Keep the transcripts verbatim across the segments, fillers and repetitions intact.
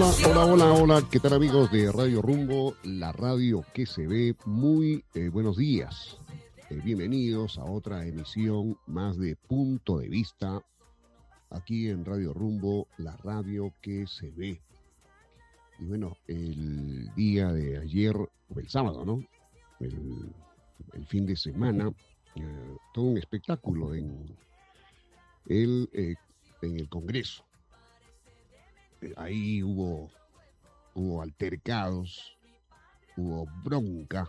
hola, hola, hola, hola. ¿Qué tal, amigos de Radio Rumbo, la radio que se ve? Muy eh, buenos días. Eh, bienvenidos a otra emisión más de Punto de Vista, aquí en Radio Rumbo, la radio que se ve. Y bueno, el día de ayer, o el sábado, ¿no? El, el fin de semana, eh, todo un espectáculo en el, eh, en el Congreso. Eh, ahí hubo, hubo altercados, hubo bronca,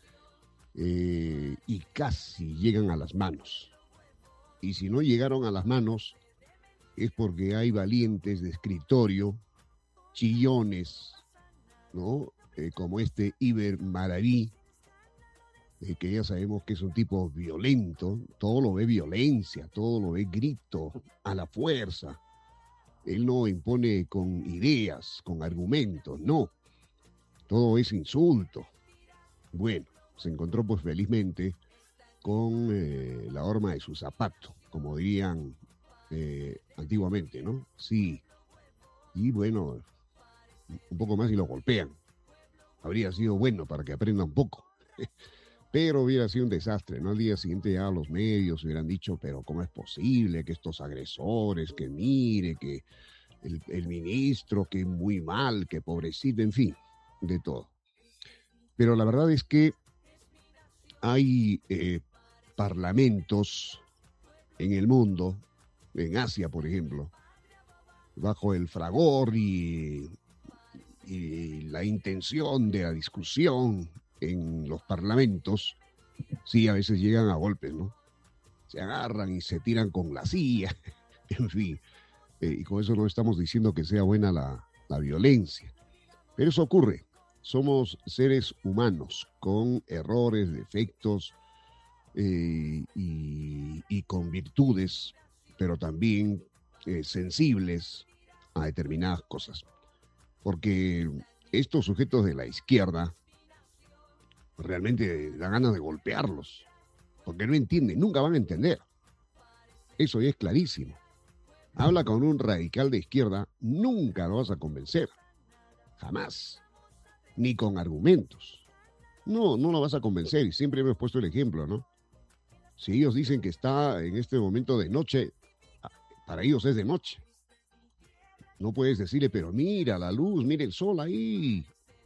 eh, y casi llegan a las manos. Y si no llegaron a las manos, es porque hay valientes de escritorio, chillones, ¿no? Eh, como este Iber Maraví, eh, que ya sabemos que es un tipo violento, todo lo ve violencia, todo lo ve grito, a la fuerza. Él no impone con ideas, con argumentos, no. Todo es insulto. Bueno, se encontró pues felizmente con eh, la horma de su zapato, como dirían eh, antiguamente, ¿no? Sí. Y bueno, un poco más y lo golpean. Habría sido bueno para que aprenda un poco. Pero hubiera sido un desastre, ¿no? Al día siguiente ya los medios hubieran dicho, pero ¿cómo es posible que estos agresores, que mire, que el, el ministro, que muy mal, que pobrecito, en fin, de todo. Pero la verdad es que hay eh, parlamentos en el mundo, en Asia, por ejemplo, bajo el fragor y, y la intención de la discusión en los parlamentos, sí, a veces llegan a golpes, ¿no? Se agarran y se tiran con la silla, en fin. Eh, y con eso no estamos diciendo que sea buena la, la violencia. Pero eso ocurre. Somos seres humanos con errores, defectos eh, y, y con virtudes, pero también eh, sensibles a determinadas cosas. Porque estos sujetos de la izquierda realmente da ganas de golpearlos, porque no entienden, nunca van a entender. Eso ya es clarísimo. Habla con un radical de izquierda, nunca lo vas a convencer. Jamás. Ni con argumentos. No, no lo vas a convencer. Y siempre hemos puesto el ejemplo, ¿no? Si ellos dicen que está en este momento de noche, para ellos es de noche. No puedes decirle, pero mira la luz, mira el sol ahí.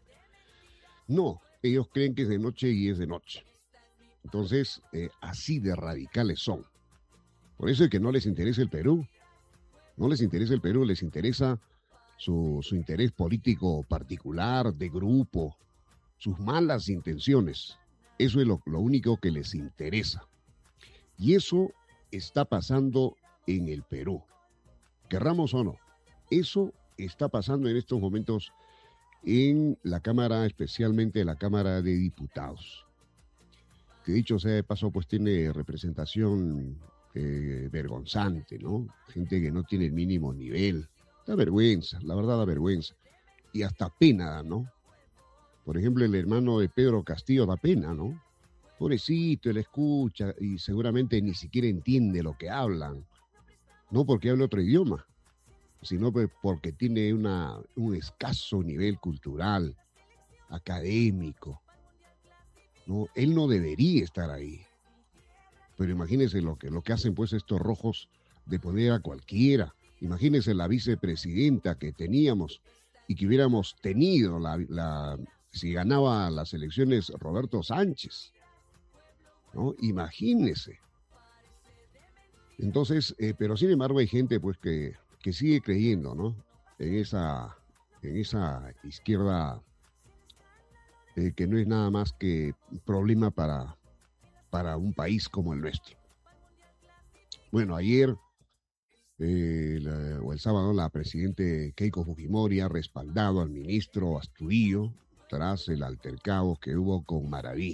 No, ellos creen que es de noche y es de noche. Entonces, eh, así de radicales son. Por eso es que no les interesa el Perú. No les interesa el Perú, les interesa su, su interés político particular, de grupo, sus malas intenciones. Eso es lo, lo único que les interesa. Y eso está pasando en el Perú. Querramos o no, eso está pasando en estos momentos en la Cámara, especialmente la Cámara de Diputados. Que dicho sea de paso, pues tiene representación eh, vergonzante, ¿no? Gente que no tiene el mínimo nivel. Da vergüenza, la verdad da vergüenza. Y hasta pena, ¿no? Por ejemplo, el hermano de Pedro Castillo da pena, ¿no? Pobrecito, él escucha y seguramente ni siquiera entiende lo que hablan. No porque hable otro idioma, sino porque tiene una, un escaso nivel cultural, académico, ¿no? Él no debería estar ahí. Pero imagínense lo que, lo que hacen pues estos rojos de poner a cualquiera. Imagínense la vicepresidenta que teníamos y que hubiéramos tenido la, la, si ganaba las elecciones Roberto Sánchez, ¿no? Imagínense. Entonces, eh, pero sin embargo hay gente pues que, que sigue creyendo, ¿no? En esa, en esa izquierda eh, que no es nada más que problema para, para un país como el nuestro. Bueno, ayer eh, la, o el sábado la presidente Keiko Fujimori ha respaldado al ministro Astudillo tras el altercado que hubo con Maraví.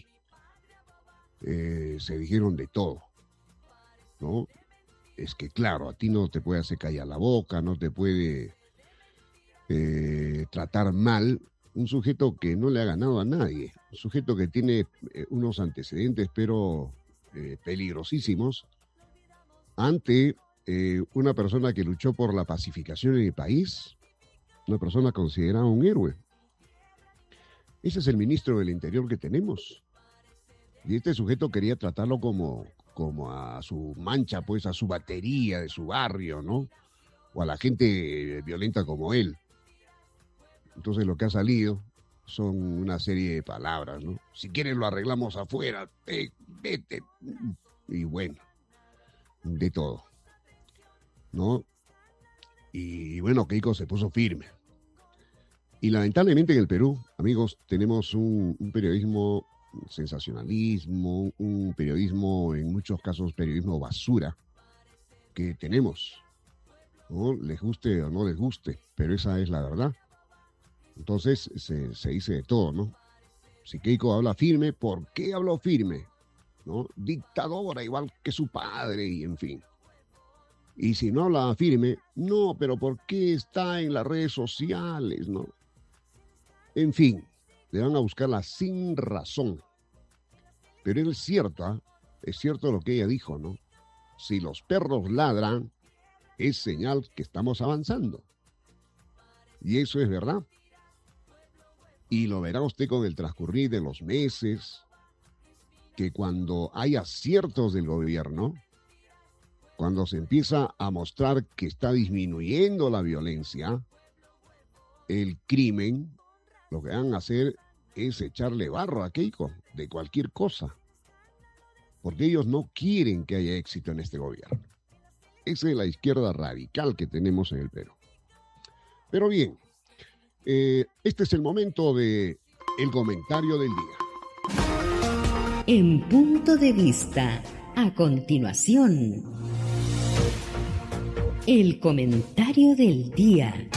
Eh, se dijeron de todo, ¿no? Es que claro, a ti no te puede hacer callar la boca, no te puede eh, tratar mal un sujeto que no le ha ganado a nadie, un sujeto que tiene eh, unos antecedentes pero eh, peligrosísimos ante eh, una persona que luchó por la pacificación en el país, una persona considerada un héroe. Ese es el ministro del Interior que tenemos. Y este sujeto quería tratarlo como, como a su mancha, pues a su batería de su barrio, ¿no? O a la gente violenta como él. Entonces lo que ha salido son una serie de palabras, ¿no? Si quieres lo arreglamos afuera, eh, vete. Y bueno, de todo, ¿no? Y bueno, Keiko se puso firme. Y lamentablemente en el Perú, amigos, tenemos un, un periodismo sensacionalismo, un periodismo, en muchos casos, periodismo basura, que tenemos, ¿no? Les guste o no les guste, pero esa es la verdad. Entonces se, se dice de todo, ¿no? Si Keiko habla firme, ¿por qué habló firme? ¿No? Dictadora, igual que su padre, y en fin. Y si no habla firme, no, pero ¿por qué está en las redes sociales, no? En fin, le van a buscarla sin razón. Pero es cierto, ¿eh? Es cierto lo que ella dijo, ¿no? Si los perros ladran, es señal que estamos avanzando. Y eso es verdad. Y lo verá usted con el transcurrir de los meses, que cuando hay aciertos del gobierno, cuando se empieza a mostrar que está disminuyendo la violencia, el crimen, lo que van a hacer es echarle barro a Keiko de cualquier cosa, porque ellos no quieren que haya éxito en este gobierno. Esa es la izquierda radical que tenemos en el Perú. Pero bien, eh, este es el momento de el comentario del día. En Punto de Vista, a continuación, el comentario del día.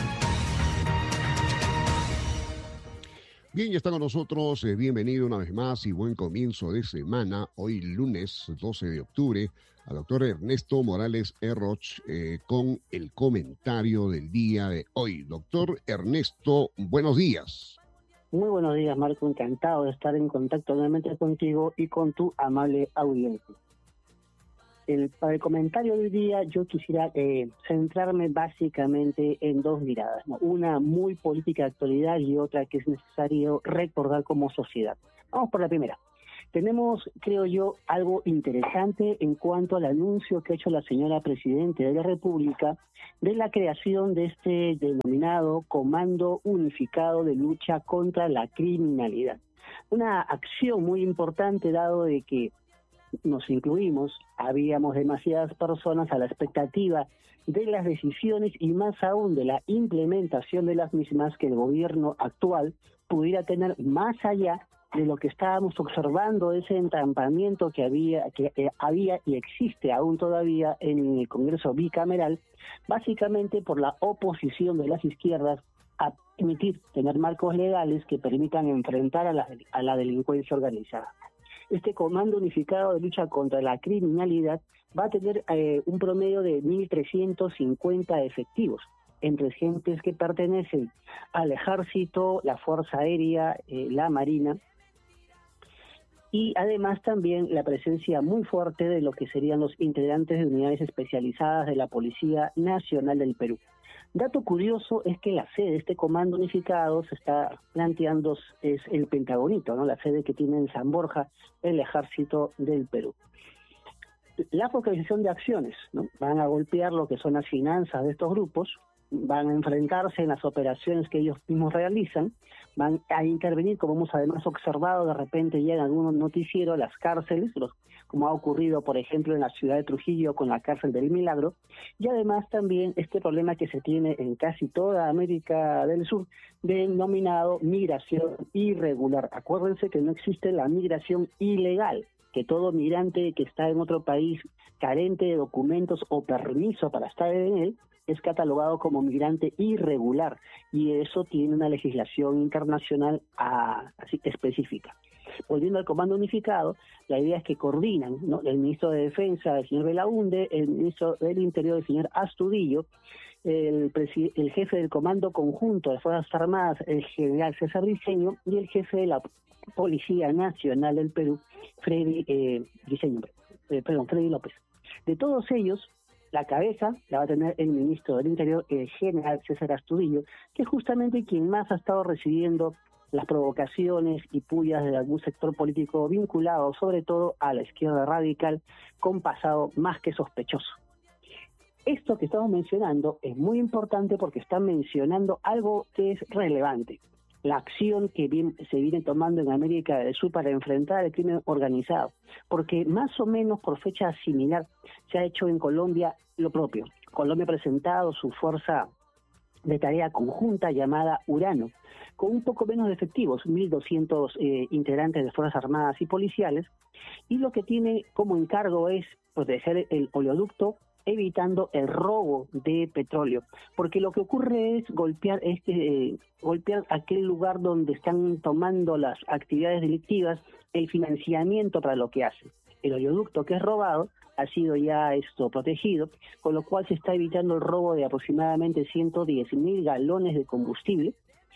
Bien, ya está con nosotros, eh, bienvenido una vez más y buen comienzo de semana, hoy lunes doce de octubre, al doctor Ernesto Morales Erroch eh, con el comentario del día de hoy. Doctor Ernesto, buenos días. Muy buenos días, Marco, encantado de estar en contacto nuevamente contigo y con tu amable audiencia. El, para el comentario del día yo quisiera eh, centrarme básicamente en dos miradas, ¿no? Una muy política de actualidad y otra que es necesario recordar como sociedad. Vamos por la primera. Tenemos, creo yo, algo interesante en cuanto al anuncio que ha hecho la señora Presidenta de la República de la creación de este denominado Comando Unificado de Lucha contra la Criminalidad. Una acción muy importante dado de que nos incluimos, habíamos demasiadas personas a la expectativa de las decisiones y más aún de la implementación de las mismas que el gobierno actual pudiera tener más allá de lo que estábamos observando, ese entrampamiento que había, que eh, había y existe aún todavía en el Congreso bicameral, básicamente por la oposición de las izquierdas a permitir tener marcos legales que permitan enfrentar a la, a la delincuencia organizada. Este Comando Unificado de Lucha contra la Criminalidad va a tener eh, un promedio de mil trescientos cincuenta efectivos, entre gentes que pertenecen al Ejército, la Fuerza Aérea, eh, la Marina, y además también la presencia muy fuerte de lo que serían los integrantes de unidades especializadas de la Policía Nacional del Perú. Dato curioso es que la sede de este comando unificado se está planteando es el Pentagonito, ¿no? La sede que tiene en San Borja el Ejército del Perú. La focalización de acciones, ¿no? Van a golpear lo que son las finanzas de estos grupos, van a enfrentarse en las operaciones que ellos mismos realizan, van a intervenir, como hemos además observado de repente ya en algunos noticieros, las cárceles, los, como ha ocurrido por ejemplo en la ciudad de Trujillo con la cárcel del Milagro, y además también este problema que se tiene en casi toda América del Sur, denominado migración irregular. Acuérdense que no existe la migración ilegal, que todo migrante que está en otro país carente de documentos o permiso para estar en él, es catalogado como migrante irregular, y eso tiene una legislación internacional a, así específica. Volviendo al Comando Unificado, la idea es que coordinan, ¿no? El ministro de Defensa, el señor Belaunde, el ministro del Interior, el señor Astudillo, el, el jefe del Comando Conjunto de las Fuerzas Armadas, el general César Briceño, y el jefe de la Policía Nacional del Perú, Freddy eh, Briceño, eh, perdón, Freddy López. De todos ellos, La cabeza la va a tener el ministro del Interior, el general César Astudillo, que es justamente quien más ha estado recibiendo las provocaciones y pullas de algún sector político vinculado sobre todo a la izquierda radical con pasado más que sospechoso. Esto que estamos mencionando es muy importante porque están mencionando algo que es relevante, la acción que bien, se viene tomando en América del Sur para enfrentar el crimen organizado, porque más o menos por fecha similar se ha hecho en Colombia lo propio. Colombia ha presentado su fuerza de tarea conjunta llamada Urano, con un poco menos de efectivos, mil doscientos eh, integrantes de Fuerzas Armadas y policiales, y lo que tiene como encargo es proteger el oleoducto, evitando el robo de petróleo, porque lo que ocurre es golpear este eh, golpear aquel lugar donde están tomando las actividades delictivas el financiamiento para lo que hacen. El oleoducto que es robado ha sido ya esto protegido, con lo cual se está evitando el robo de aproximadamente ciento diez mil galones de combustible.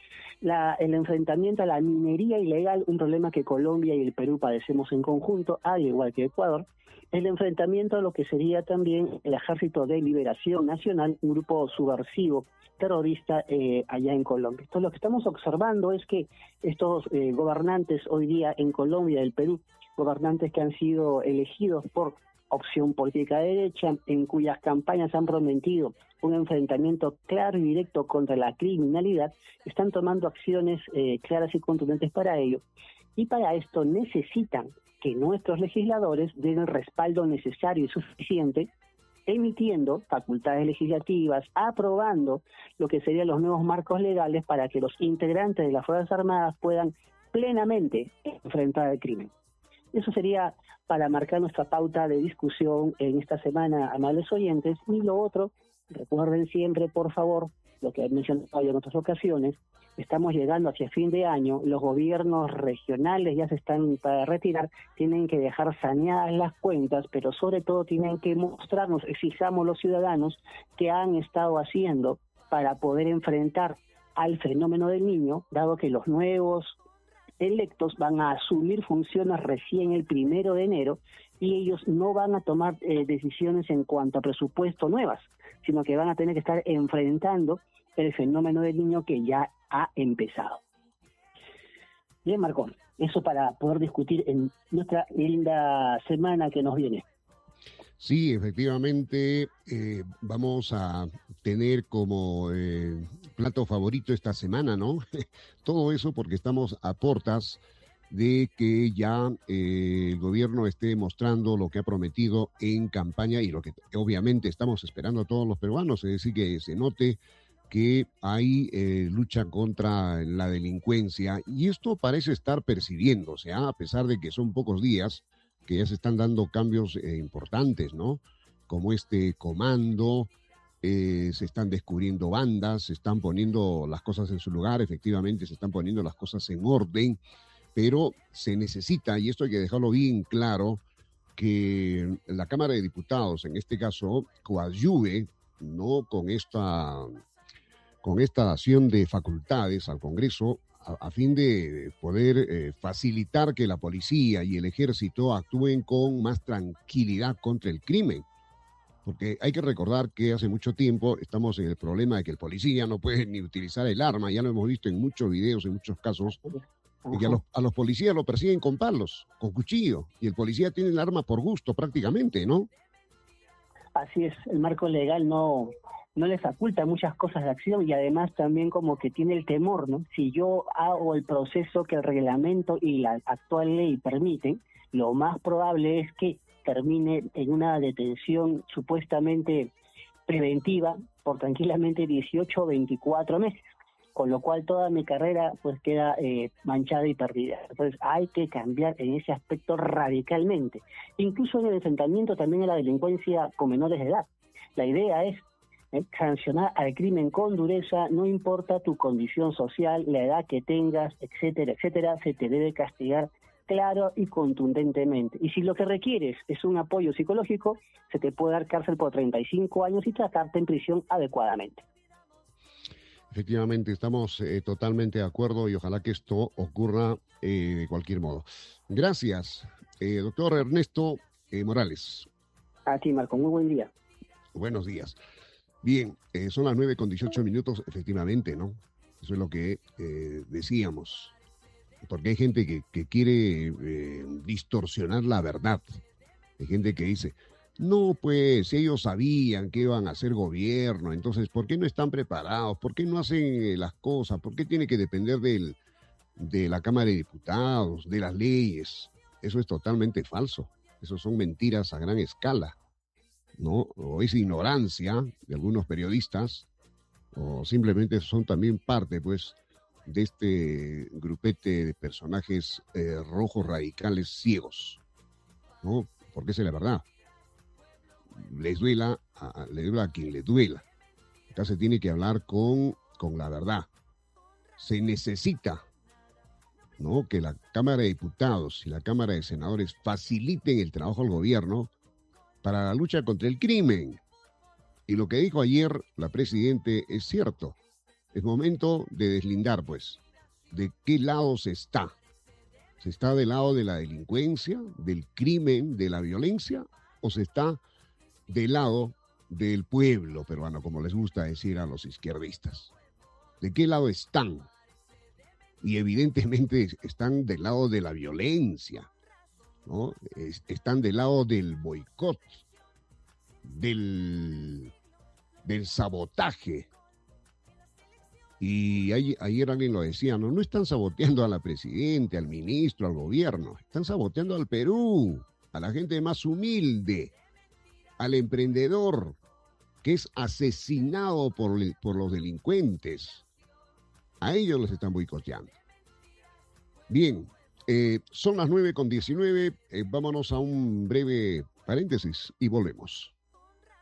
La, el enfrentamiento a la minería ilegal, un problema que Colombia y el Perú padecemos en conjunto, al igual que Ecuador. El enfrentamiento a lo que sería también el Ejército de Liberación Nacional, un grupo subversivo terrorista eh, allá en Colombia. Entonces lo que estamos observando es que estos eh, gobernantes hoy día en Colombia y el Perú, gobernantes que han sido elegidos por opción política de derecha, en cuyas campañas han prometido un enfrentamiento claro y directo contra la criminalidad, están tomando acciones eh, claras y contundentes para ello. Y para esto necesitan que nuestros legisladores den el respaldo necesario y suficiente, emitiendo facultades legislativas, aprobando lo que serían los nuevos marcos legales para que los integrantes de las Fuerzas Armadas puedan plenamente enfrentar el crimen. Eso sería para marcar nuestra pauta de discusión en esta semana, amables oyentes. Y lo otro, recuerden siempre, por favor, lo que he mencionado en otras ocasiones, estamos llegando hacia fin de año, los gobiernos regionales ya se están para retirar, tienen que dejar saneadas las cuentas, pero sobre todo tienen que mostrarnos, exijamos los ciudadanos, qué han estado haciendo para poder enfrentar al fenómeno del niño, dado que los nuevos electos van a asumir funciones recién el primero de enero y ellos no van a tomar eh, decisiones en cuanto a presupuesto nuevas, sino que van a tener que estar enfrentando el fenómeno del niño que ya ha empezado. Bien, Marco, eso para poder discutir en nuestra linda semana que nos viene. Sí, efectivamente, eh, vamos a tener como eh, plato favorito esta semana, ¿no? Todo eso porque estamos a portas de que ya eh, el gobierno esté mostrando lo que ha prometido en campaña y lo que obviamente estamos esperando a todos los peruanos, es decir, que se note que hay eh, lucha contra la delincuencia y esto parece estar percibiéndose, ¿eh? A pesar de que son pocos días, que ya se están dando cambios eh, importantes, ¿no? Como este comando, eh, se están descubriendo bandas, se están poniendo las cosas en su lugar, efectivamente se están poniendo las cosas en orden, pero se necesita, y esto hay que dejarlo bien claro, que la Cámara de Diputados, en este caso, coadyuve, ¿no? Con esta, con esta dación de facultades al Congreso, a, a fin de poder eh, facilitar que la policía y el ejército actúen con más tranquilidad contra el crimen. Porque hay que recordar que hace mucho tiempo estamos en el problema de que el policía no puede ni utilizar el arma, ya lo hemos visto en muchos videos, en muchos casos, y que a los, a los policías lo persiguen con palos, con cuchillo, y el policía tiene el arma por gusto prácticamente, ¿no? Así es, el marco legal no... no le faculta muchas cosas de acción y además también como que tiene el temor, ¿no? Si yo hago el proceso que el reglamento y la actual ley permiten, lo más probable es que termine en una detención supuestamente preventiva por tranquilamente dieciocho o veinticuatro meses, con lo cual toda mi carrera pues queda eh, manchada y perdida. Entonces hay que cambiar en ese aspecto radicalmente, incluso en el enfrentamiento también a la delincuencia con menores de edad. La idea es ¿Eh? sancionar al crimen con dureza, no importa tu condición social, la edad que tengas, etcétera, etcétera, se te debe castigar claro y contundentemente. Y si lo que requieres es un apoyo psicológico, se te puede dar cárcel por treinta y cinco años y tratarte en prisión adecuadamente. Efectivamente, estamos eh, totalmente de acuerdo y ojalá que esto ocurra eh, de cualquier modo. Gracias, eh, doctor Ernesto eh, Morales. A ti, Marco, muy buen día. Buenos días. Bien, eh, son las nueve con dieciocho minutos, efectivamente, ¿no? Eso es lo que eh, decíamos. Porque hay gente que, que quiere eh, distorsionar la verdad. Hay gente que dice, no, pues ellos sabían que iban a hacer gobierno, entonces, ¿por qué no están preparados? ¿Por qué no hacen eh, las cosas? ¿Por qué tiene que depender del, de la Cámara de Diputados, de las leyes? Eso es totalmente falso. Eso son mentiras a gran escala, ¿no? O es ignorancia de algunos periodistas, o simplemente son también parte, pues, de este grupete de personajes eh, rojos radicales ciegos, ¿no? Porque esa es la verdad. Les duela, a, le duela a quien le duela. Acá se tiene que hablar con, con la verdad. Se necesita, ¿no?, que la Cámara de Diputados y la Cámara de Senadores faciliten el trabajo al gobierno para la lucha contra el crimen. Y lo que dijo ayer la Presidente es cierto. Es momento de deslindar, pues, de qué lado se está. ¿Se está del lado de la delincuencia, del crimen, de la violencia? ¿O se está del lado del pueblo peruano, como les gusta decir a los izquierdistas? ¿De qué lado están? Y evidentemente están del lado de la violencia, ¿no? Están del lado del boicot, del, del sabotaje. Y ayer, ayer alguien lo decía, no, no están saboteando a la presidenta, al ministro, al gobierno, están saboteando al Perú, a la gente más humilde, al emprendedor que es asesinado por, por los delincuentes. A ellos los están boicoteando. Bien, eh, son las nueve con diecinueve, eh, vámonos a un breve paréntesis y volvemos.